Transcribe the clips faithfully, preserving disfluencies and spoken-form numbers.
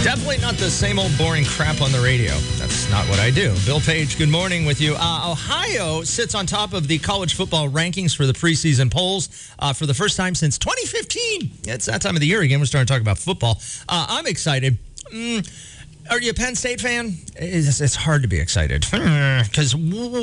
Definitely not the same old boring crap on the radio. That's not what I do. Bill Page, good morning with you. Uh, Ohio sits on top of the college football rankings for the preseason polls uh, for the first time since twenty fifteen. It's that time of the year again. We're starting to talk about football. Uh, I'm excited. Mm, are you a Penn State fan? It's, it's hard to be excited because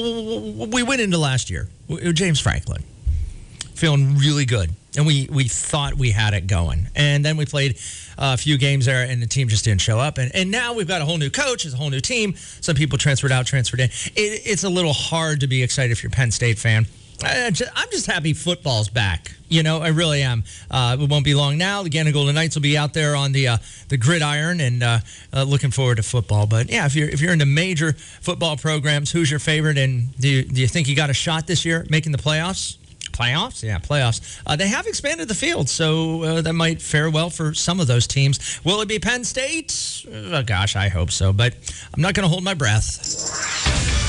we went into last year. James Franklin feeling really good. And we, we thought we had it going. And then we played a few games there, and the team just didn't show up. And, and now we've got a whole new coach. It's a whole new team. Some people transferred out, transferred in. It, it's a little hard to be excited if you're a Penn State fan. I just, I'm just happy football's back. You know, I really am. Uh, it won't be long now. The Gannon Golden Knights will be out there on the uh, the gridiron, and uh, uh, looking forward to football. But yeah, if you're if you're into major football programs, who's your favorite? And do you, do you think you got a shot this year making the playoffs? Playoffs? Yeah, playoffs. Uh, they have expanded the field, so uh, that might fare well for some of those teams. Will it be Penn State? Oh, gosh, I hope so, but I'm not going to hold my breath.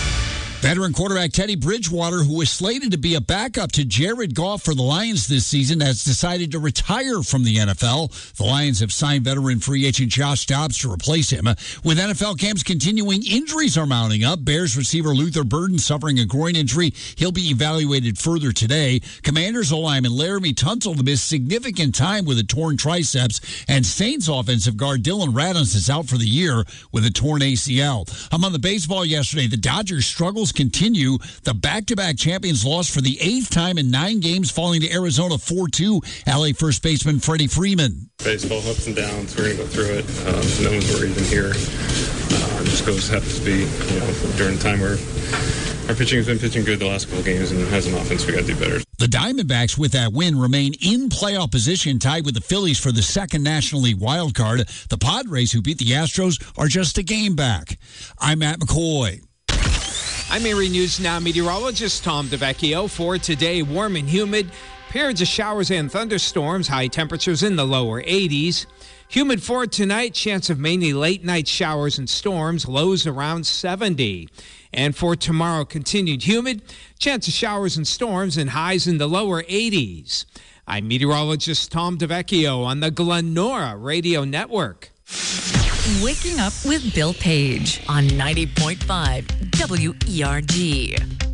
Veteran quarterback Teddy Bridgewater, who was slated to be a backup to Jared Goff for the Lions this season, has decided to retire from the N F L. The Lions have signed veteran free agent Josh Dobbs to replace him. With N F L camps continuing, injuries are mounting up. Bears receiver Luther Burden suffering a groin injury. He'll be evaluated further today. Commanders O-lineman Laramie Tunsil missed significant time with a torn triceps. And Saints offensive guard Dylan Radons is out for the year with a torn A C L. Among the baseball yesterday, the Dodgers struggles continue. The back-to-back champions lost for the eighth time in nine games, falling to Arizona four two. L A first baseman Freddie Freeman. Baseball ups and downs. We're going to go through it. Um, no one's worried in here. Uh, just goes happens to be, you know, during the time where our pitching has been pitching good the last couple of games, and as an offense, we got to do better. The Diamondbacks, with that win, remain in playoff position, tied with the Phillies for the second National League wild card. The Padres, who beat the Astros, are just a game back. I'm Matt McCoy. I'm Erie News Now meteorologist Tom DeVecchio. For today, warm and humid, periods of showers and thunderstorms, high temperatures in the lower eighties. Humid for tonight, chance of mainly late night showers and storms, lows around seventy. And for tomorrow, continued humid, chance of showers and storms and highs in the lower eighties. I'm meteorologist Tom DeVecchio on the Glenora Radio Network. Waking up with Bill Page on ninety point five W E R G.